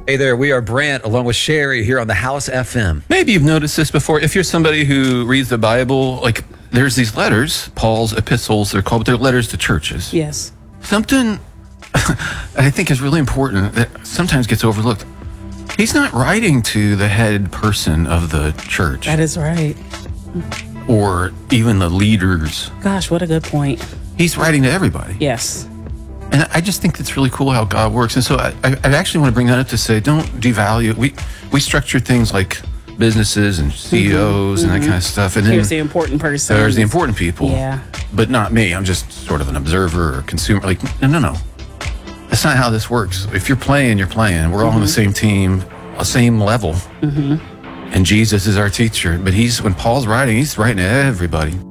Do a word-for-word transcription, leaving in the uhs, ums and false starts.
Hey there, we are Brant along with Sherry here on the House F M. Maybe you've noticed this before. If you're somebody who reads the Bible, like there's these letters, Paul's epistles, they're called, but they're letters to churches. Yes. Something I think is really important that sometimes gets overlooked. He's not writing to the head person of the church. That is right. Or even the leaders. Gosh, what a good point. He's writing to everybody. Yes. And I just think it's really cool how God works. And so I, I actually want to bring that up to say, don't devalue. We we structure things like businesses and C E Os mm-hmm, and that kind of stuff. And Here's then the important person. There's the important people. Yeah. But not me. I'm just sort of an observer or consumer. Like, no, no, no. That's not how this works. If you're playing, you're playing. We're all mm-hmm. on the same team, the same level. Mm-hmm. And Jesus is our teacher. But he's when Paul's writing, he's writing to everybody.